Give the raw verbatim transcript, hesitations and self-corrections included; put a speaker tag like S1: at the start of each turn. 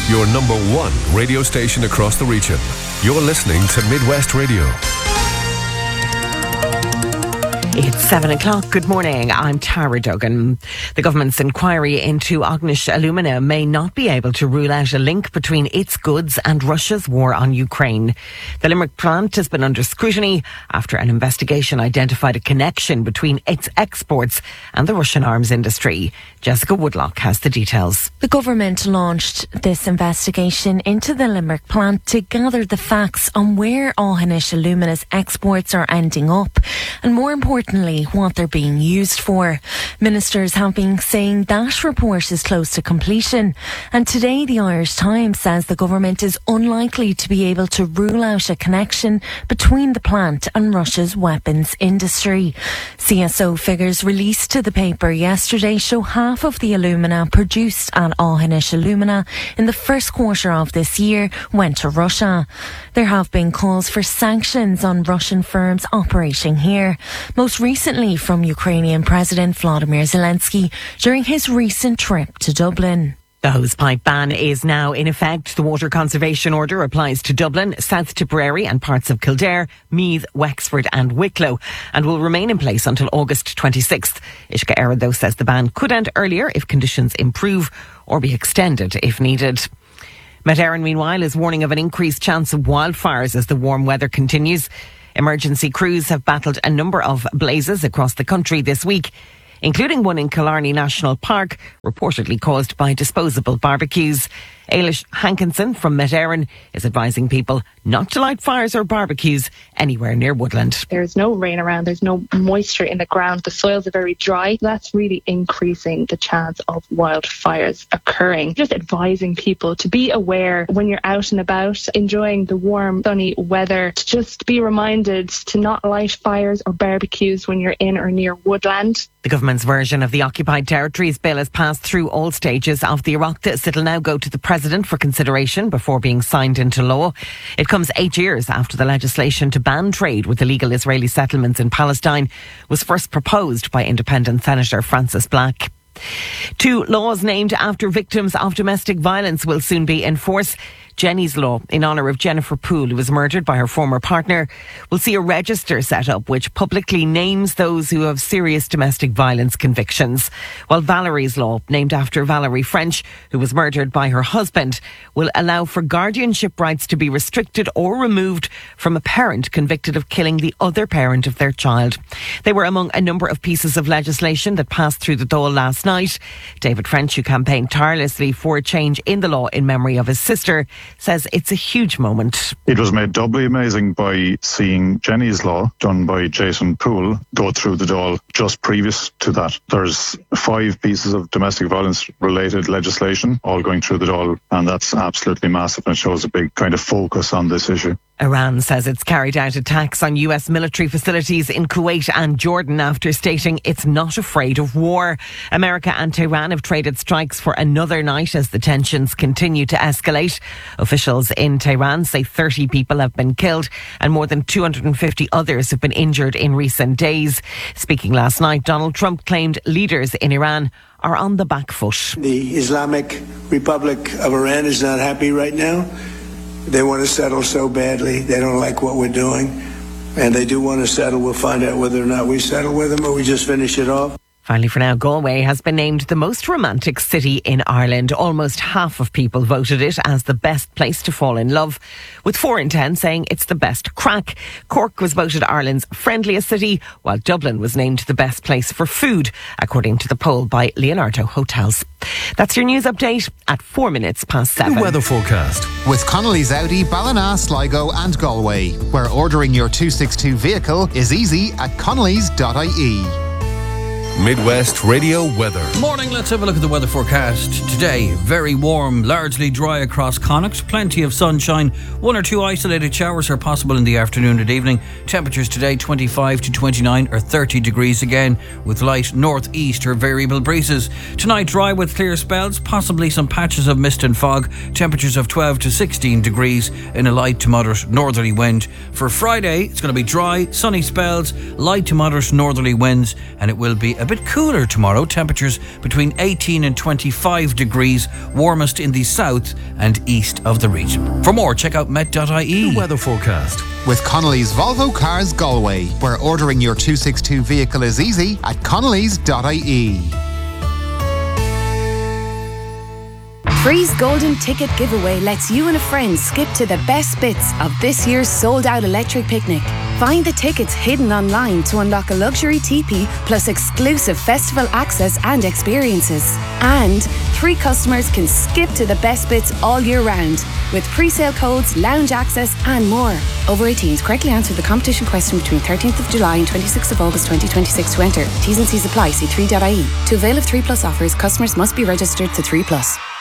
S1: your number one radio station across the region. You're listening to Midwest Radio.
S2: It's seven o'clock. Good morning. I'm Tara Duggan. The government's inquiry into Ognish Alumina may not be able to rule out a link between its goods and Russia's war on Ukraine. The Limerick plant has been under scrutiny after an investigation identified a connection between its exports and the Russian arms industry. Jessica Woodlock has the details.
S3: The government launched this investigation into the Limerick plant to gather the facts on where Ognish Alumina's exports are ending up and, more importantly, what they're being used for. Ministers have been saying that report is close to completion, and today the Irish Times says the government is unlikely to be able to rule out a connection between the plant and Russia's weapons industry. C S O figures released to the paper yesterday show half of the alumina produced at Ognish Alumina in the first quarter of this year went to Russia. There have been calls for sanctions on Russian firms operating here, most recently from Ukrainian President Volodymyr Zelensky during his recent trip to Dublin.
S2: The hosepipe ban is now in effect. The water conservation order applies to Dublin, South Tipperary and parts of Kildare, Meath, Wexford and Wicklow, and will remain in place until August twenty-sixth. Uisce Éire, though, says the ban could end earlier if conditions improve or be extended if needed. Met Éireann, meanwhile, is warning of an increased chance of wildfires as the warm weather continues. Emergency crews have battled a number of blazes across the country this week, including one in Killarney National Park, reportedly caused by disposable barbecues. Ailish Hankinson from Met Éireann is advising people not to light fires or barbecues anywhere near woodland.
S4: There's no rain around, there's no moisture in the ground, the soils are very dry. That's really increasing the chance of wildfires occurring. Just advising people to be aware when you're out and about, enjoying the warm, sunny weather, to just be reminded to not light fires or barbecues when you're in or near woodland.
S2: The government's version of the Occupied Territories Bill has passed through all stages of the Oireachtas. It'll now go to the President for consideration before being signed into law. It comes eight years after the legislation to ban trade with illegal Israeli settlements in Palestine was first proposed by Independent Senator Francis Black. Two laws named after victims of domestic violence will soon be in force. Jenny's Law, in honour of Jennifer Poole, who was murdered by her former partner, will see a register set up which publicly names those who have serious domestic violence convictions. While Valerie's Law, named after Valerie French, who was murdered by her husband, will allow for guardianship rights to be restricted or removed from a parent convicted of killing the other parent of their child. They were among a number of pieces of legislation that passed through the Dáil last night. David French, who campaigned tirelessly for a change in the law in memory of his sister, says it's a huge moment.
S5: It was made doubly amazing by seeing Jenny's Law, done by Jason Poole, go through the Dáil just previous to that. There's five pieces of domestic violence related legislation all going through the Dáil, and that's absolutely massive and shows a big kind of focus on this issue.
S2: Iran says it's carried out attacks on U S military facilities in Kuwait and Jordan after stating it's not afraid of war. America and Tehran have traded strikes for another night as the tensions continue to escalate. Officials in Tehran say thirty people have been killed and more than two hundred fifty others have been injured in recent days. Speaking last night, Donald Trump claimed leaders in Iran are on the back foot.
S6: The Islamic Republic of Iran is not happy right now. They want to settle so badly. They don't like what we're doing. And they do want to settle. We'll find out whether or not we settle with them or we just finish it off.
S2: Finally, for now, Galway has been named the most romantic city in Ireland. Almost half of people voted it as the best place to fall in love, with four in ten saying it's the best crack. Cork was voted Ireland's friendliest city, while Dublin was named the best place for food, according to the poll by Leonardo Hotels. That's your news update at four minutes past seven.
S1: The weather forecast
S7: with Connolly's Audi, Ballina, Sligo and Galway, where ordering your two sixty-two vehicle is easy at connellys dot I E.
S1: Midwest Radio weather.
S8: Morning, let's have a look at the weather forecast. Today, very warm, largely dry across Connacht, plenty of sunshine. One or two isolated showers are possible in the afternoon and evening. Temperatures today twenty-five to twenty-nine or thirty degrees again, with light northeast or variable breezes. Tonight, dry with clear spells, possibly some patches of mist and fog. Temperatures of twelve to sixteen degrees in a light to moderate northerly wind. For Friday, it's going to be dry, sunny spells, light to moderate northerly winds, and it will be a a bit cooler tomorrow. Temperatures between eighteen and twenty-five degrees, warmest in the south and east of the region. For more, check out met dot I E.
S1: The weather forecast.
S7: With Connolly's Volvo Cars Galway, where ordering your two sixty-two vehicle is easy at connellys dot I E.
S9: Free's Golden Ticket Giveaway lets you and a friend skip to the best bits of this year's sold-out electric picnic. Find the tickets hidden online to unlock a luxury teepee plus exclusive festival access and experiences. And three customers can skip to the best bits all year round with pre-sale codes, lounge access and more. Over eighteens, correctly answer the competition question between thirteenth of July and twenty-sixth of August twenty twenty-six to enter. T's and C's apply. See three dot I E. To avail of three plus offers, customers must be registered to three plus.